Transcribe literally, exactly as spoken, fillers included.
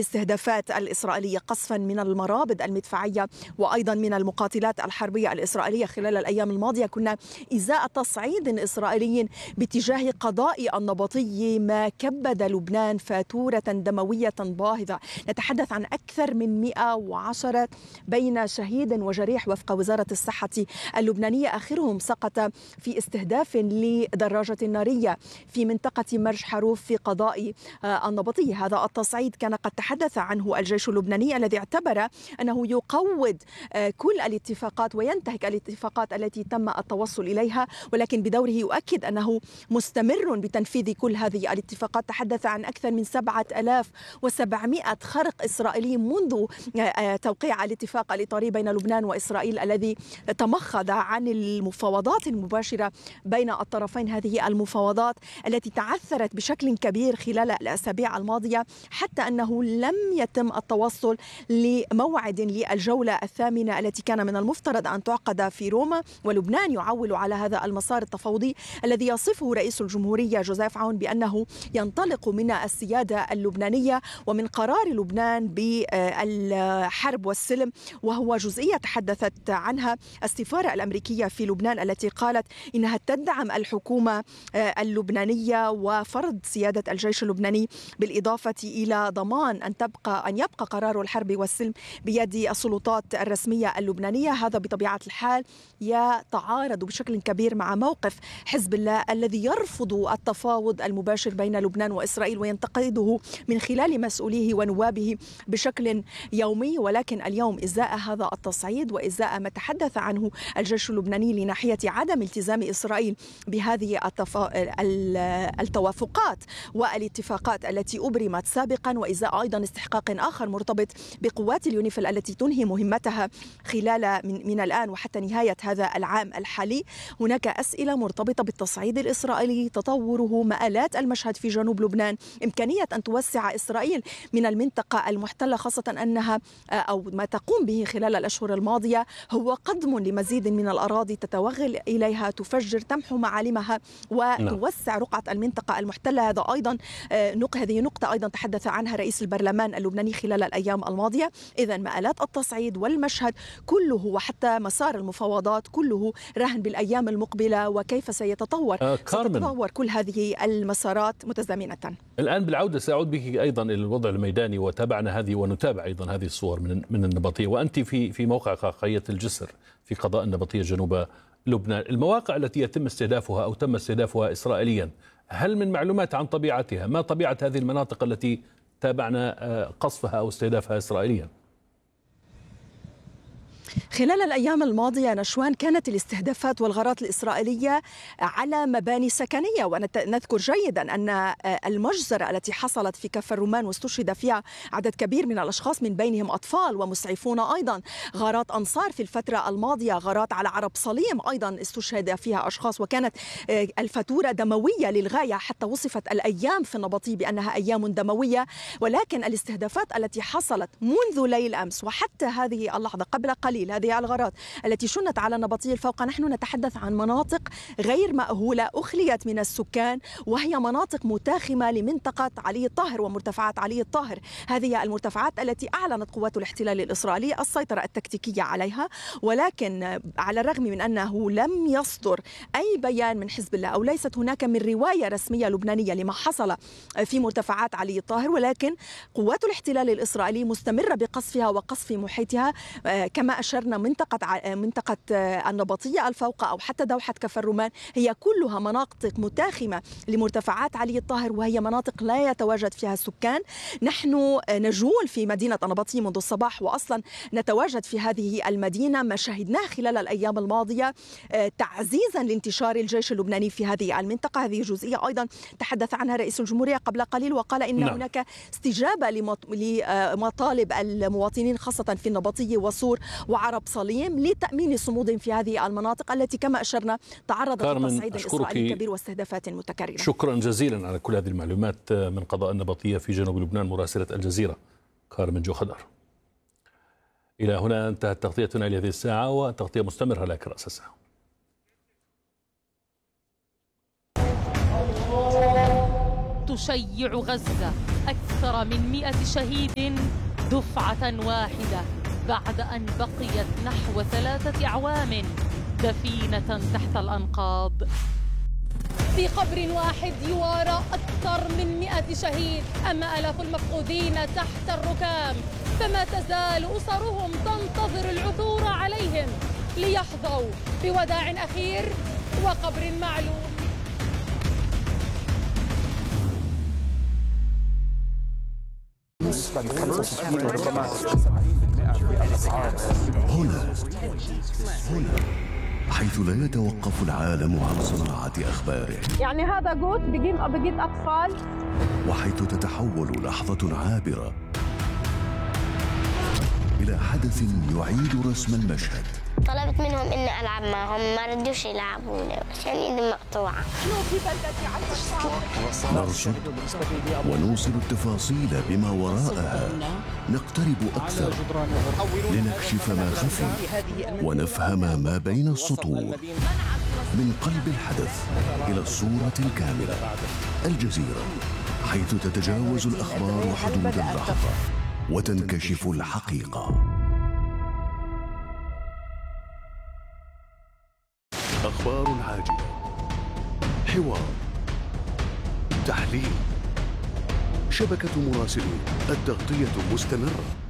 الاستهدافات الإسرائيلية قصفا من المرابط المدفعية وأيضا من المقاتلات الحربية الإسرائيلية خلال الأيام الماضية. كنا إزاء تصعيد إسرائيلي باتجاه قضاء النبطي ما كبد لبنان فاتورة دموية باهظة. نتحدث عن أكثر من مئة وعشرة بين شهيد وجريح وفق وزارة الصحة اللبنانية، آخرهم سقط في استهداف لدراجة نارية في منطقة مرج حروف في قضاء النبطي. هذا التصعيد كان قد تحدث عنه الجيش اللبناني الذي اعتبر أنه يقوض كل الاتفاقات وينتهك الاتفاقات التي تم التوصل إليها، ولكن بدوره يؤكد أنه مستمر بتنفيذ كل هذه الاتفاقات. تحدث عن أكثر من سبعة آلاف وسبعمئة خرق إسرائيلي منذ توقيع الاتفاق الإطاري بين لبنان وإسرائيل الذي تمخض عن المفاوضات المباشرة بين الطرفين. هذه المفاوضات التي تعثرت بشكل كبير خلال الأسابيع الماضية حتى أنه لم يتم التوصل لموعد للجولة الثامنة التي كان من المفترض أن تعقد في روما، ولبنان يعول على هذا المسار التفاوضي الذي يصفه رئيس الجمهورية جوزيف عون بأنه ينطلق من السيادة اللبنانية ومن قرار لبنان بالحرب والسلم، وهو جزئية تحدثت عنها السفارة الأمريكية في لبنان التي قالت إنها تدعم الحكومة اللبنانية وفرض سيادة الجيش اللبناني، بالإضافة إلى ضمان أن تبقى أن يبقى قرار الحرب والسلم بيد السلطات الرسمية اللبنانية. هذا بطبيعة الحال يتعارض بشكل كبير مع موقف حزب الله الذي يرفض التفاوض المباشر بين لبنان وإسرائيل وينتقده من خلال مسؤوليه ونوابه بشكل يومي. ولكن اليوم إزاء هذا التصعيد وإزاء ما تحدث عنه الجيش اللبناني لناحية عدم التزام إسرائيل بهذه التوافقات والاتفاقات التي أبرمت سابقا، وإزاء أيضا استحقاق آخر مرتبط بقوات اليونيفيل التي تنهي مهمتها خلال من, من الآن وحتى نهاية هذا العام الحالي. هناك أسئلة مرتبطة بالتصعيد الإسرائيلي، تطوره، مآلات المشهد في جنوب لبنان، إمكانية أن توسع إسرائيل من المنطقة المحتلة، خاصة أنها أو ما تقوم به خلال الأشهر الماضية هو قضم لمزيد من الأراضي تتوغل إليها، تفجر، تمحو معالمها وتوسع رقعة المنطقة المحتلة. هذا أيضا هذه نقطة أيضا تحدث عنها رئيس البرلمان اللبناني خلال الأيام الماضية. إذن مآلات التصعيد والمشهد كله وحتى مسار المفاوضات كله رهن بالأيام المقبلة وكيف سيتطور آه ستتطور كل هذه المسارات متزامنة. الآن بالعودة سأعود بك أيضا إلى الوضع الميداني، وتابعنا هذه ونتابع أيضا هذه الصور من من النبطية، وأنت في في موقع قاقية الجسر في قضاء النبطية جنوب لبنان. المواقع التي يتم استهدافها أو تم استهدافها إسرائيليا، هل من معلومات عن طبيعتها؟ ما طبيعة هذه المناطق التي تابعنا قصفها أو استهدافها إسرائيليا؟ خلال الأيام الماضية نشوان كانت الاستهدافات والغارات الإسرائيلية على مباني سكنية، ونذكر جيدا أن المجزرة التي حصلت في كفر الرومان واستشهد فيها عدد كبير من الأشخاص من بينهم أطفال ومسعفون، أيضا غارات أنصار في الفترة الماضية، غارات على عرب صليم أيضا استشهد فيها أشخاص، وكانت الفاتورة دموية للغاية حتى وصفت الأيام في النبطي بأنها أيام دموية. ولكن الاستهدافات التي حصلت منذ ليل أمس وحتى هذه اللحظة قبل قليل، هذه الغارات التي شنت على النبطي الفوق، نحن نتحدث عن مناطق غير مأهولة أخليت من السكان، وهي مناطق متاخمة لمنطقة علي الطاهر ومرتفعات علي الطاهر. هذه المرتفعات التي أعلنت قوات الاحتلال الإسرائيلي السيطرة التكتيكية عليها، ولكن على الرغم من أنه لم يصدر أي بيان من حزب الله أو ليست هناك من رواية رسمية لبنانية لما حصل في مرتفعات علي الطاهر، ولكن قوات الاحتلال الإسرائيلي مستمرة بقصفها وقصف محيطها. كما أشرنا منطقة منطقة النبطية الفوق أو حتى دوحة كفر الرومان هي كلها مناطق متاخمة لمرتفعات علي الطاهر، وهي مناطق لا يتواجد فيها السكان. نحن نجول في مدينة النبطية منذ الصباح، وأصلا نتواجد في هذه المدينة. ما شاهدناه خلال الأيام الماضية تعزيزا لانتشار الجيش اللبناني في هذه المنطقة. هذه جزئية أيضا تحدث عنها رئيس الجمهورية قبل قليل، وقال إن نعم. هناك استجابة لمطالب المواطنين خاصة في النبطية وصور وعرب صليم لتأمين صمود في هذه المناطق التي كما أشرنا تعرضت لتصعيد إسرائيلي كبير واستهدافات متكررة. شكرا جزيلا على كل هذه المعلومات من قضاء النبطية في جنوب لبنان، مراسلة الجزيرة كارمن جو خضر. إلى هنا انتهت تغطيتنا لهذه الساعة، وتغطية مستمرة لك رأس الساعة. تشيع غزة أكثر من مئة شهيد دفعة واحدة بعد أن بقيت نحو ثلاثة أعوام دفينة تحت الأنقاض. في قبر واحد يوارى أكثر من مئة شهيد، أما آلاف المفقودين تحت الركام، فما تزال أسرهم تنتظر العثور عليهم ليحظوا بوداع أخير وقبر معلوم. هنا هنا حيث لا يتوقف العالم عن صناعة أخباره، يعني هذا جوت بجيب بجيب أطفال، وحيث تتحول لحظة عابرة إلى حدث يعيد رسم المشهد. طلبت منهم إني ألعب معهم، ما ردوش يلعبوني عشان إيدي مقطوعة. نرصد ونوصل التفاصيل بما وراءها، نقترب أكثر لنكشف ما خفي ونفهم ما بين السطور. من قلب الحدث إلى الصورة الكاملة، الجزيرة، حيث تتجاوز الأخبار حدود اللحظة وتنكشف الحقيقة. أخبار عاجلة، حوار، تحليل، شبكة مراسلين، التغطية مستمرة.